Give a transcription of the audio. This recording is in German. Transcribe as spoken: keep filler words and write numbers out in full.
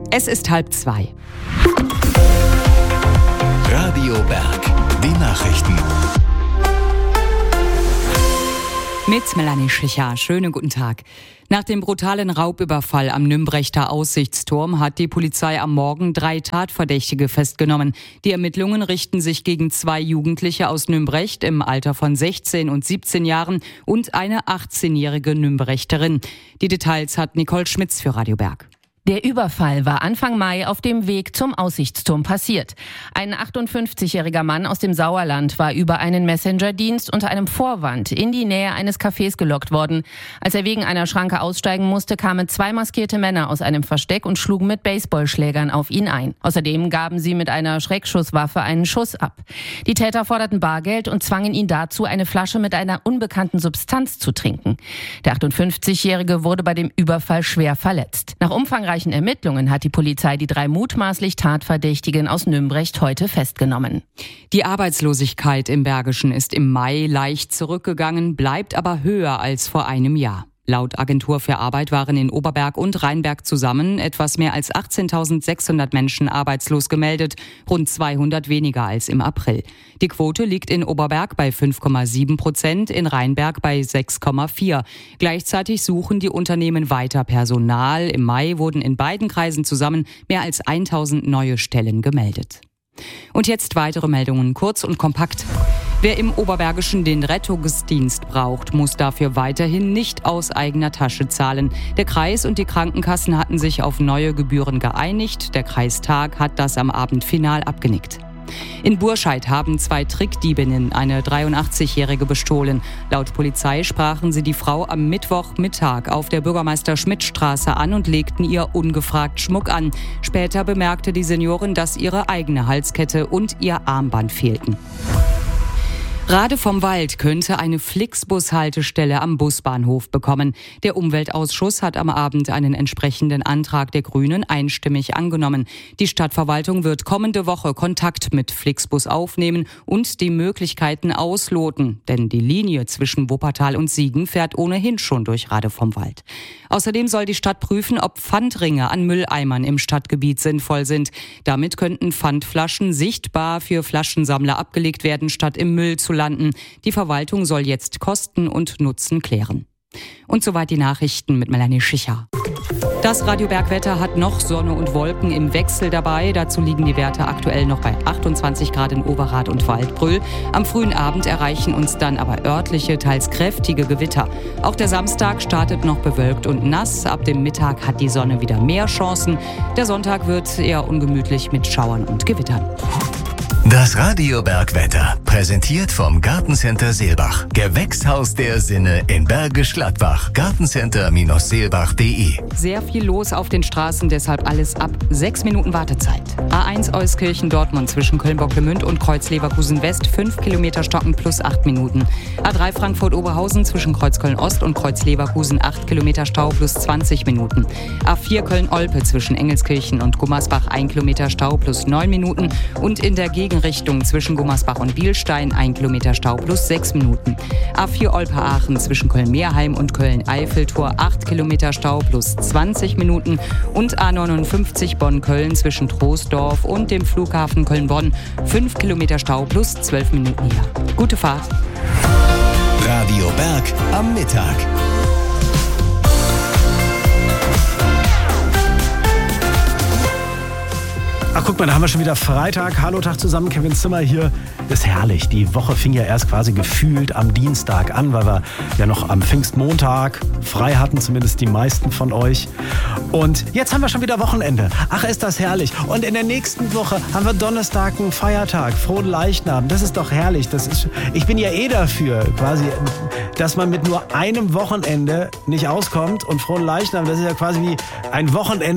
Es ist halb zwei. Radio Berg, die Nachrichten. Mit Melanie Schicher. Schönen guten Tag. Nach dem brutalen Raubüberfall am Nümbrechter Aussichtsturm hat die Polizei am Morgen drei Tatverdächtige festgenommen. Die Ermittlungen richten sich gegen zwei Jugendliche aus Nümbrecht im Alter von sechzehn und siebzehn Jahren und eine achtzehnjährige Nümbrechterin. Die Details hat Nicole Schmitz für Radio Berg. Der Überfall war Anfang Mai auf dem Weg zum Aussichtsturm passiert. Ein achtundfünfzigjähriger Mann aus dem Sauerland war über einen Messenger-Dienst unter einem Vorwand in die Nähe eines Cafés gelockt worden. Als er wegen einer Schranke aussteigen musste, kamen zwei maskierte Männer aus einem Versteck und schlugen mit Baseballschlägern auf ihn ein. Außerdem gaben sie mit einer Schreckschusswaffe einen Schuss ab. Die Täter forderten Bargeld und zwangen ihn dazu, eine Flasche mit einer unbekannten Substanz zu trinken. Der achtundfünfzigjährige wurde bei dem Überfall schwer verletzt. Nach umfangreichen Ermittlungen hat die Polizei die drei mutmaßlich Tatverdächtigen aus Nümbrecht heute festgenommen. Die Arbeitslosigkeit im Bergischen ist im Mai leicht zurückgegangen, bleibt aber höher als vor einem Jahr. Laut Agentur für Arbeit waren in Oberberg und Rheinberg zusammen etwas mehr als achtzehntausendsechshundert Menschen arbeitslos gemeldet, rund zweihundert weniger als im April. Die Quote liegt in Oberberg bei fünf Komma sieben Prozent, in Rheinberg bei sechs Komma vier. Gleichzeitig suchen die Unternehmen weiter Personal. Im Mai wurden in beiden Kreisen zusammen mehr als tausend neue Stellen gemeldet. Und jetzt weitere Meldungen, kurz und kompakt. Wer im Oberbergischen den Rettungsdienst braucht, muss dafür weiterhin nicht aus eigener Tasche zahlen. Der Kreis und die Krankenkassen hatten sich auf neue Gebühren geeinigt. Der Kreistag hat das am Abend final abgenickt. In Burscheid haben zwei Trickdiebinnen eine dreiundachtzig-Jährige bestohlen. Laut Polizei sprachen sie die Frau am Mittwochmittag auf der Bürgermeister-Schmidt-Straße an und legten ihr ungefragt Schmuck an. Später bemerkte die Seniorin, dass ihre eigene Halskette und ihr Armband fehlten. Rade vom Wald könnte eine Flixbus-Haltestelle am Busbahnhof bekommen. Der Umweltausschuss hat am Abend einen entsprechenden Antrag der Grünen einstimmig angenommen. Die Stadtverwaltung wird kommende Woche Kontakt mit Flixbus aufnehmen und die Möglichkeiten ausloten. Denn die Linie zwischen Wuppertal und Siegen fährt ohnehin schon durch Rade vom Wald. Außerdem soll die Stadt prüfen, ob Pfandringe an Mülleimern im Stadtgebiet sinnvoll sind. Damit könnten Pfandflaschen sichtbar für Flaschensammler abgelegt werden, statt im Müll zu landen. Die Verwaltung soll jetzt Kosten und Nutzen klären. Und soweit die Nachrichten mit Melanie Schicher. Das Radio Bergwetter hat noch Sonne und Wolken im Wechsel dabei. Dazu liegen die Werte aktuell noch bei achtundzwanzig Grad in Overath und Waldbröl. Am frühen Abend erreichen uns dann aber örtliche, teils kräftige Gewitter. Auch der Samstag startet noch bewölkt und nass. Ab dem Mittag hat die Sonne wieder mehr Chancen. Der Sonntag wird eher ungemütlich mit Schauern und Gewittern. Das Radio Bergwetter, präsentiert vom Gartencenter Seelbach. Gewächshaus der Sinne in Bergisch Gladbach. Gartencenter Seelbach punkt de. Sehr viel los auf den Straßen, deshalb alles ab sechs Minuten Wartezeit. A eins Euskirchen-Dortmund zwischen Köln-Bocklemünd und Kreuz-Leverkusen-West, fünf Kilometer stocken plus acht Minuten. A drei Frankfurt-Oberhausen zwischen Kreuz-Köln-Ost und Kreuz-Leverkusen, acht Kilometer Stau plus zwanzig Minuten. A vier Köln-Olpe zwischen Engelskirchen und Gummersbach, ein Kilometer Stau plus neun Minuten. Und in der Gegenrichtung zwischen Gummersbach und Bielstein, ein Kilometer Stau plus sechs Minuten. A vier Olpe-Aachen zwischen Köln-Meerheim und Köln-Eiffeltor, acht Kilometer Stau plus zwanzig Minuten. Und A neunundfünfzig Bonn-Köln zwischen Troisdorf und dem Flughafen Köln-Bonn, fünf Kilometer Stau plus zwölf Minuten hier. Gute Fahrt. Radio Berg am Mittag. Ach, guck mal, da haben wir schon wieder Freitag. Hallo, Tag zusammen, Kevin Zimmer hier. Ist herrlich. Die Woche fing ja erst quasi gefühlt am Dienstag an, weil wir ja noch am Pfingstmontag frei hatten, zumindest die meisten von euch. Und jetzt haben wir schon wieder Wochenende. Ach, ist das herrlich. Und in der nächsten Woche haben wir Donnerstag einen Feiertag, Frohen Leichnam. Das ist doch herrlich. Das ist, ich bin ja eh dafür, quasi, dass man mit nur einem Wochenende nicht auskommt. Und Frohen Leichnam, das ist ja quasi wie ein Wochenende